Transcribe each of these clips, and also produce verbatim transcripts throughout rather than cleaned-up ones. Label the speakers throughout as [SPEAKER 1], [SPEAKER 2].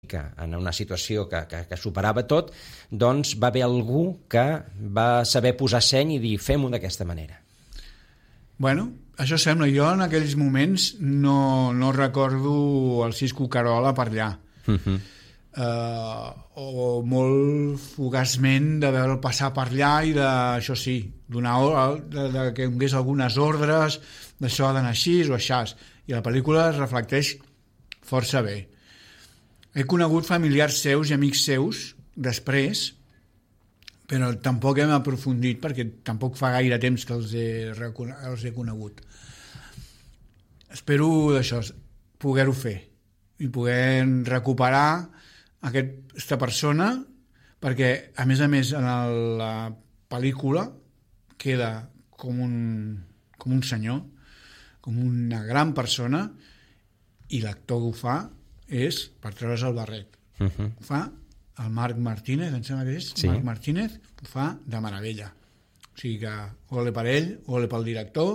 [SPEAKER 1] dramàtica, en una situació que, que, que superava tot, doncs va haver algú que va saber posar seny i dir fem-ho d'aquesta manera.
[SPEAKER 2] Bueno, això sembla. Jo en aquells moments no, no recordo el Cisco Carola per allà. Uh-huh. uh, o molt fugaçment de veure passar per allà i de, això sí, donar, de, de que donés algunes ordres d'això ha d'anar així o aixà. I la pel·lícula es reflecteix força bé. He conegut familiars seus i amics seus després, però tampoc hem aprofundit perquè tampoc fa gaire temps que els he, els he conegut. Espero d'això, poder-ho fer i poder recuperar aquesta persona, perquè a més a més en el, la pel·lícula queda com un, com un senyor, com una gran persona, i l'actor que ho fa és per treure's el barret. Uh-huh. Ho fa el Marc Martínez, em sembla que és, sí. Marc Martínez, ho fa de meravella. O sigui que ole per ell, ole pel director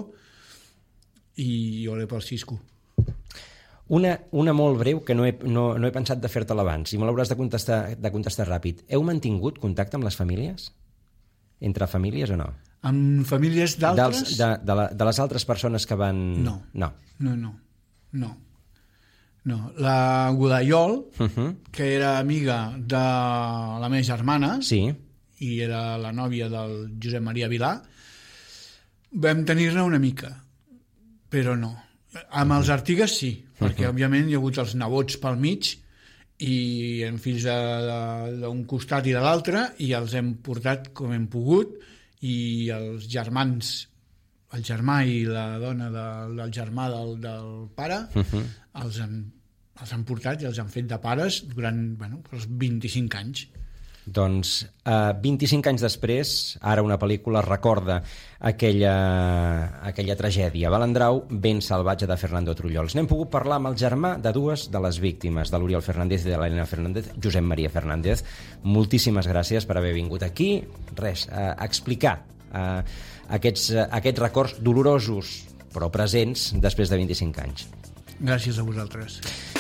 [SPEAKER 2] i ole pel Cisco.
[SPEAKER 1] Una, una molt breu que no he, no, no he pensat de fer-te-la abans i me l'hauràs de contestar, de contestar ràpid. Heu mantingut contacte amb les famílies? Entre famílies o no?
[SPEAKER 2] Amb famílies d'altres?
[SPEAKER 1] Dels, de, de, la, de les altres persones que van...
[SPEAKER 2] No.
[SPEAKER 1] No,
[SPEAKER 2] no, no. no. no. La Godallol, uh-huh. que era amiga de la meva germana,
[SPEAKER 1] sí.
[SPEAKER 2] i era la nòvia del Josep Maria Vilà, vam tenir-ne una mica, però no. Amb els Artigues sí, perquè uh-huh. òbviament hi ha hagut els nebots pel mig i en fills d'un costat i de l'altre, i els hem portat com hem pogut, i els germans, el germà i la dona de, del germà del, del pare, uh-huh. els, han, els han portat i els han fet de pares durant bueno, els vint-i-cinc anys.
[SPEAKER 1] Doncs uh, vint-i-cinc anys després, ara una pel·lícula recorda aquella, aquella tragèdia. Balandrau, ben salvatge, de Fernando Trullols. N'hem pogut parlar amb el germà de dues de les víctimes, de l'Oriol Fernández i de l'Helena Fernández, Josep Maria Fernández. Moltíssimes gràcies per haver vingut aquí. Res, a explicar uh, aquests, uh, aquests records dolorosos però presents després de vint-i-cinc anys.
[SPEAKER 2] Gràcies a vosaltres.